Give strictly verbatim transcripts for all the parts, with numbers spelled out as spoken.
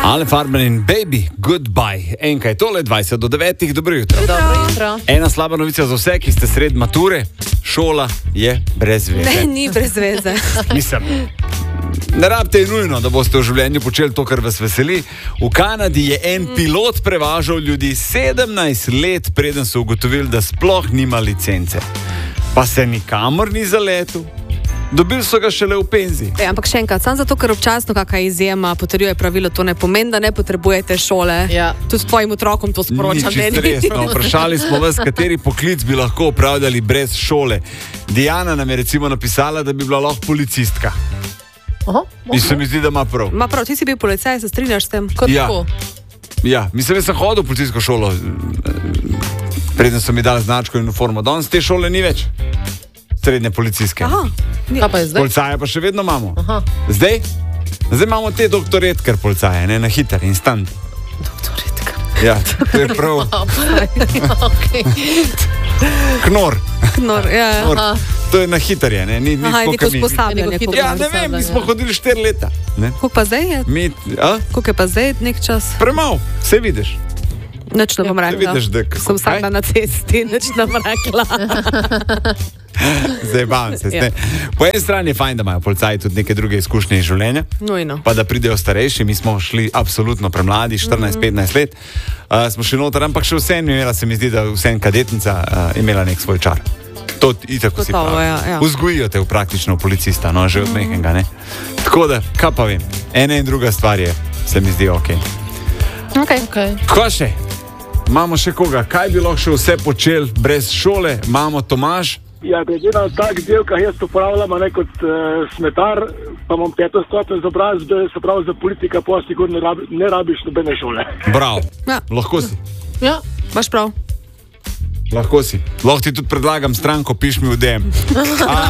Ale Farben in Baby, goodbye. Enka je tole, dvajset do devetih, dobro jutro. Dobro jutro. Ena slaba novica za vse, ki ste sred mature. Šola je brez veze. Ne, ni brez veze. Mislim, ne rabite je nujno, da boste v življenju počeli to, kar vas veseli. V Kanadi je en pilot prevažal ljudi sedemnajst let, preden so ugotovili, da sploh nima licence. Pa se nikamor ni zaletel. Dobili so ga šele v penziji. E, ampak še enkrat, samo zato, ker občasno kakšna izjema potrjuje pravilo, to ne pomeni, da ne potrebujete šole. Ja. Tudi tvojim otrokom to sporočam. Ni čisto resno. Vprašali smo vas, kateri poklic bi lahko opravljali brez šole. Diana nam je recimo napisala, da bi bila lahko policistka. Aha, in se mi zdi, da ima prav. Ma prav, ti si bil policaj, se strinjaš s tem? Kot Ja. tako. Ja, mislim, da sem hodil v policijsko šolo, preden so mi dali značko in uniformo. Danes te šole ni več. Srednje policijske. Aha. Kaj pa je zdaj? Policaje pa še vedno imamo. Aha. Zdaj? Zdaj imamo te doktor Edgar policaje, ne, na hiter, instant. Doktor Edgar. Ja, to je prav. Okay. Knor. Knor, ja. Knor. To je na hiter, je, ne, ni, ni Aha, je tako, neko kot mi. usposabljanje. Neko hitro- Ja, ne vem, mi smo hodili štiri leta. Ne? Koliko pa zdaj je? Mi, a? Koliko je pa zdaj nek čas? Premal, vse vidiš. Nič ne bom Ja, rekla. vidiš, da kako- Sem vsak kaj? dan na cesti, nič ne bom rekla. Zdaj bavam se. Ja. Ja. Po eni strani je fajn, da imajo policaji tudi neke druge izkušnje iz življenja. Nujno. Pa da pridejo starejši, mi smo šli absolutno premladi, štirinajst petnajst let, uh, smo šli noter, ampak še vsem imela, se mi zdi, da vsem kadetnica uh, imela nek svoj čar. To itak vsi Gotovo, pravijo. ja, ja. Vzgojijo te v praktično policista, no, že od mehkega, ne. Tako da, kaj pa vem, ena in druga stvar je, se mi zdi ok. Okay. Okay. Kaj še? Imamo še koga? Kaj bi lahko še vse počeli brez šole? Imamo Tomaž. Ja, glede na tak del, kar jaz uporabljam ne, kot uh, smetar, pa imam peto stopnjo izobrazbe, se pravi za politika, pa sigurno ne, rabi, ne rabiš nobene šole. Bravo. Ja. Lahko si. Ja. Imaš prav. Lahko si. Lahko ti tudi predlagam stranko, piš mi v D M. A,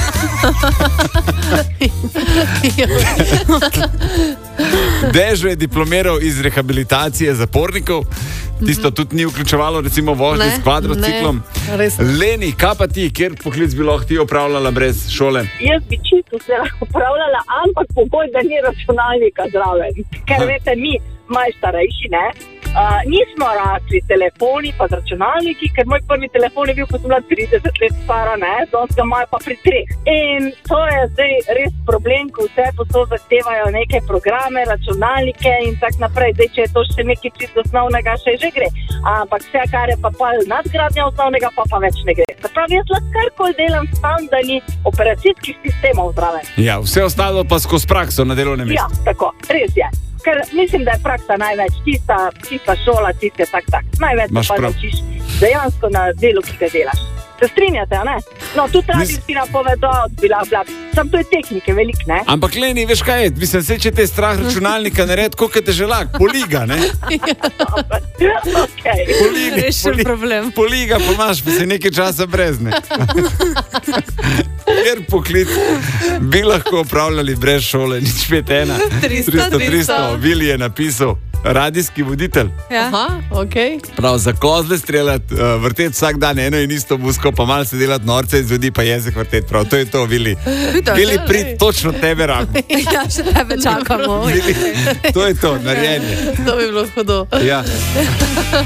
Dežo je diplomiral iz rehabilitacije zapornikov. Tisto tudi ni vključevalo, recimo, vožnje Ne, s kvadrociklom. ne, res. Leni, kaj pa ti, kjer poklic bi lahko ti opravljala brez šole? Jaz bi čisto se lahko upravljala, ampak pogoj, da ni računalnika zraven. Ker Ha. veste, mi, maj starejši, ne, uh, nismo rasli telefoni pa z računalniki, ker moj prvi telefon je bil, ko sem bila trideset let stara, ne, danes ga imajo pa pri treh. In to je zdaj res problem, ko vse posod zahtevajo neke programe, računalnike in tak naprej. Zdaj, če je to še nekaj čisto osnovnega, še že gre. Ampak vse, kar je pa pol nadgradnja osnovnega, pa pa več ne gre. Se pravi, jaz lahko karkoli delam sam, da ni operacijskih sistemov zraven. Ja, vse ostalo pa skozi prakso na delovnem Ja, mestu. tako, res je. Ker mislim, da je praksa največ, tista, tista šola, tiste tak, tak. Največ Imaš se pa prav. naučiš dejansko na delu, ki ga delaš. Se strinjate, a ne? No, tudi radijski napovedal, bila, bila. Sam to je tehnike velik, ne? Ampak Leni, veš kaj je? Mislim, se, če te je strah računalnika narediti, koliko te že lak, poliga, ne? Okay. Poliga, Rešen problem. Poliga, pa imaš, pa si nekaj časa brez, ne? Ker poklic bi lahko opravljali brez šole, nič pet ena. tristo, tristo. Vili je napisal, radijski voditelj. Ja. Aha, ok. Prav za kozle streljati, uh, vrteti vsak dan eno in isto musko, pa malo se delati norce iz ljudi, pa jezik vrteti. Prav, to je to, Vili. Vili, prid točno tebe rabimo. Ja, še tebe čakamo. Vili, to je to, narejenje. To bi bilo hudo. Ja.